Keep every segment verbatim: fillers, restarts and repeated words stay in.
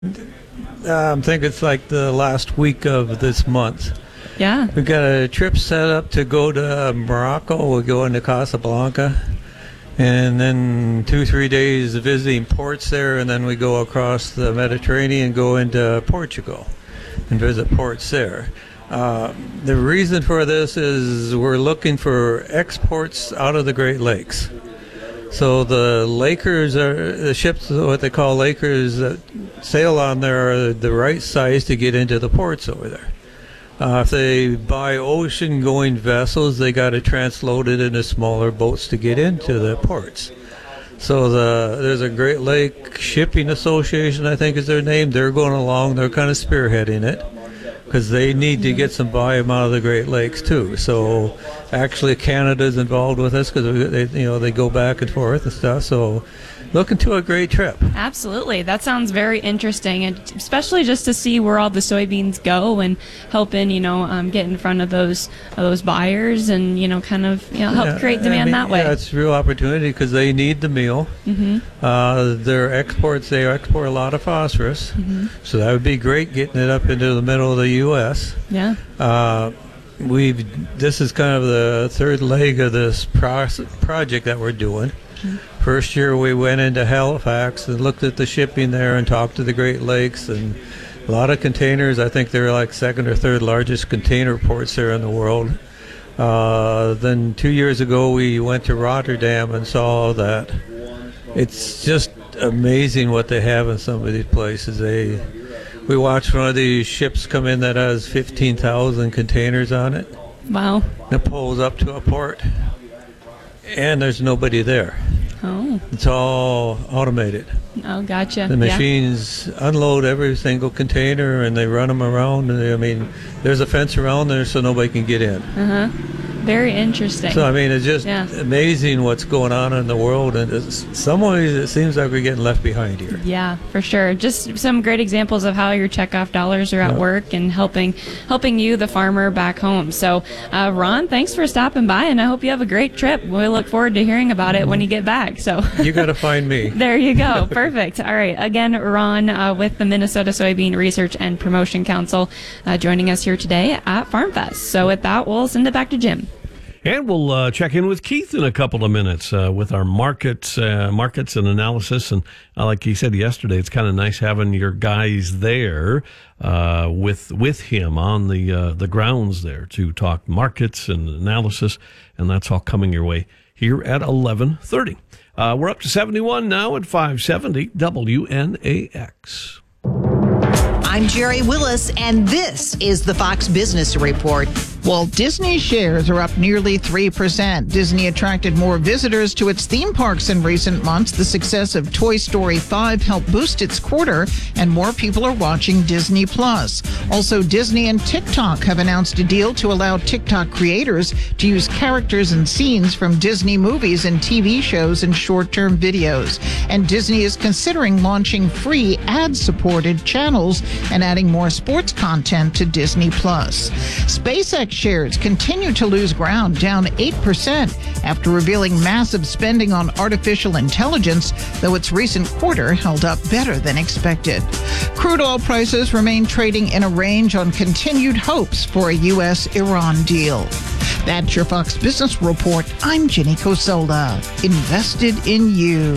Uh, I think it's like the last week of this month. Yeah. We've got a trip set up to go to Morocco. We'll go into Casablanca. And then two, three days visiting ports there. And then we go across the Mediterranean, go into Portugal and visit ports there. Uh, the reason for this is we're looking for exports out of the Great Lakes. So the Lakers are the ships, what they call Lakers, that sail on there are the right size to get into the ports over there. Uh, if they buy ocean-going vessels, they got to transload it into smaller boats to get into the ports. So the there's a Great Lake Shipping Association, I think is their name. They're going along. They're kind of spearheading it, because they need to get some volume out of the Great Lakes too. So actually Canada's involved with us because they, you know, they go back and forth and stuff. So looking to a great trip. Absolutely. That sounds very interesting, and especially just to see where all the soybeans go and helping, you know, um, get in front of those of those buyers and, you know, kind of, you know, help yeah, create demand I mean, that way. Yeah, it's a real opportunity because they need the meal. Mm-hmm. Uh, their exports, they export a lot of phosphorus. Mm-hmm. So that would be great getting it up into the middle of the U S. Yeah. Uh, we've this is kind of the third leg of this pro- project that we're doing. Mm-hmm. First year we went into Halifax and looked at the shipping there and talked to the Great Lakes, and a lot of containers. I think they're like second or third largest container ports there in the world. Uh, then two years ago we went to Rotterdam and saw that it's just amazing what they have in some of these places. They we watched one of these ships come in that has fifteen thousand containers on it. Wow. It pulls up to a port and there's nobody there. Oh. It's all automated. Oh, gotcha. The machines yeah. unload every single container and they run them around. And they, I mean, there's a fence around there so nobody can get in. Uh huh. Very interesting. So, I mean, it's just yeah. amazing what's going on in the world. And in some ways, it seems like we're getting left behind here. Yeah, for sure. Just some great examples of how your checkoff dollars are at yeah. work and helping helping you, the farmer, back home. So, uh, Ron, thanks for stopping by, and I hope you have a great trip. We look forward to hearing about it when you get back. So you got to find me. There you go. Perfect. All right. Again, Ron uh, with the Minnesota Soybean Research and Promotion Council uh, joining us here today at Farm Fest. So with that, we'll send it back to Jim. And we'll uh, check in with Keith in a couple of minutes uh, with our markets, uh, markets and analysis. And uh, like he said yesterday, it's kind of nice having your guys there uh, with with him on the uh, the grounds there to talk markets and analysis. And that's all coming your way here at eleven thirty. Uh, we're up to seventy-one now at five seventy W N A X. I'm Jerry Willis, and this is the Fox Business Report. Walt Disney shares are up nearly three percent. Disney attracted more visitors to its theme parks in recent months. The success of Toy Story five helped boost its quarter, and more people are watching Disney Plus. Also, Disney and TikTok have announced a deal to allow TikTok creators to use characters and scenes from Disney movies and T V shows in short-term videos. And Disney is considering launching free ad-supported channels and adding more sports content to Disney Plus. SpaceX shares continue to lose ground, down eight percent after revealing massive spending on artificial intelligence, though its recent quarter held up better than expected. Crude oil prices remain trading in a range on continued hopes for a U S Iran deal. That's your Fox Business Report. I'm Jenny Cosola. Invested in you.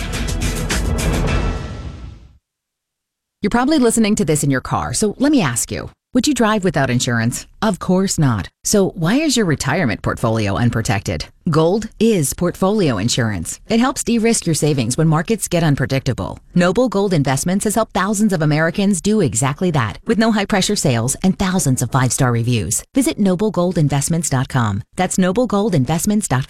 You're probably listening to this in your car, so let me ask you. Would you drive without insurance? Of course not. So why is your retirement portfolio unprotected? Gold is portfolio insurance. It helps de-risk your savings when markets get unpredictable. Noble Gold Investments has helped thousands of Americans do exactly that, with no high-pressure sales and thousands of five-star reviews. Visit noble gold investments dot com. That's noble gold investments dot com.